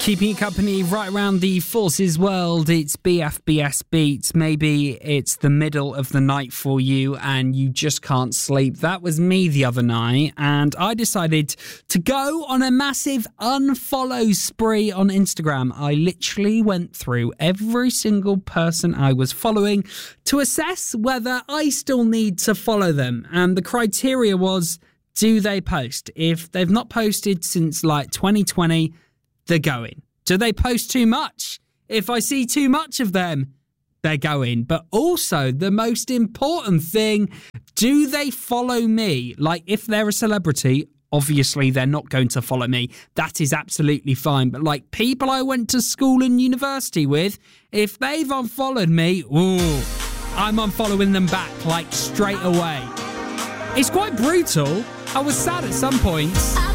Keeping you company right around the Forces world, it's BFBS Beats. Maybe it's the middle of the night for you and you just can't sleep. That was me the other night, and I decided to go on a massive unfollow spree on Instagram. I literally went through every single person I was following to assess whether I still need to follow them. And the criteria was, do they post? If they've not posted since like 2020, they're going. Do they post too much? If I see too much of them, they're going. But also, the most important thing, do they follow me? Like, if they're a celebrity, obviously they're not going to follow me. That is absolutely fine. But like people I went to school and university with, if they've unfollowed me, I'm unfollowing them back, like straight away. It's quite brutal. I was sad at some points.